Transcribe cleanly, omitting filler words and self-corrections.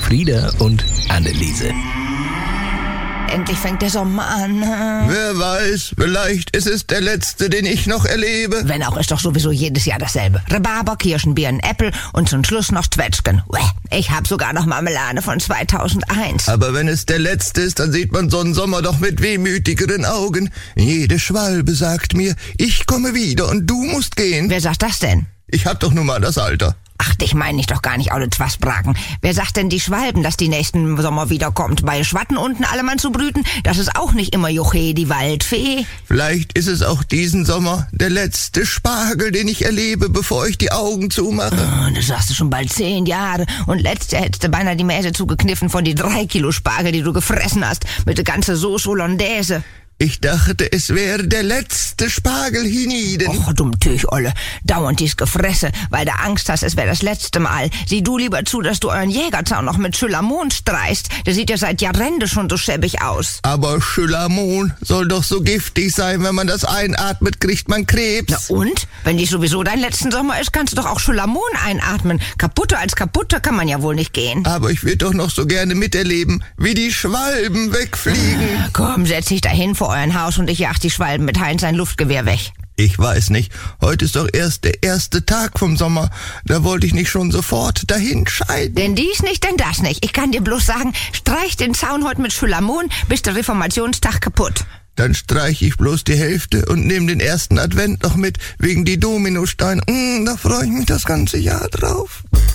Frieda und Anneliese. Endlich fängt der Sommer an. Wer weiß, vielleicht ist es der letzte, den ich noch erlebe. Wenn auch, ist doch sowieso jedes Jahr dasselbe. Rhabarber, Kirschen, Birnen, Äpfel und zum Schluss noch Zwetschgen. Ich hab sogar noch Marmelade von 2001. Aber wenn es der letzte ist, dann sieht man so einen Sommer doch mit wehmütigeren Augen. Jede Schwalbe sagt mir, ich komme wieder und du musst gehen. Wer sagt das denn? Ich hab doch nun mal das Alter. Ach, dich meine ich doch gar nicht, Aule Zwasbraken. Wer sagt denn die Schwalben, dass die nächsten Sommer wiederkommt? Bei Schwatten unten allemann zu brüten, das ist auch nicht immer Juche, die Waldfee. Vielleicht ist es auch diesen Sommer der letzte Spargel, den ich erlebe, bevor ich die Augen zumache. Das sagst du schon bald 10 Jahre. Und letztes Jahr hättest du beinahe die Mäse zugekniffen von die 3 Kilo Spargel, die du gefressen hast, mit der ganzen Sauce Hollandaise. Ich dachte, es wäre der letzte Spargel hienieden. Och, dummtüch, Olle. Dauernd dies Gefresse, weil du Angst hast, es wäre das letzte Mal. Sieh du lieber zu, dass du euren Jägerzaun noch mit Schülamon streichst. Der sieht ja seit Jahrende schon so schäbig aus. Aber Schülamon soll doch so giftig sein, wenn man das einatmet, kriegt man Krebs. Na und? Wenn dies sowieso dein letzten Sommer ist, kannst du doch auch Schülamon einatmen. Kaputter als kaputter kann man ja wohl nicht gehen. Aber ich würde doch noch so gerne miterleben, wie die Schwalben wegfliegen. Komm, setz dich dahin vor euren Haus und ich jag die Schwalben mit Heinz sein Luftgewehr weg. Ich weiß nicht, heute ist doch erst der erste Tag vom Sommer. Da wollte ich nicht schon sofort dahin scheiden. Denn dies nicht, denn das nicht. Ich kann dir bloß sagen, streich den Zaun heute mit Schülamon, bis der Reformationstag kaputt. Dann streiche ich bloß die Hälfte und nehme den ersten Advent noch mit, wegen die Dominosteine. Da freue ich mich das ganze Jahr drauf.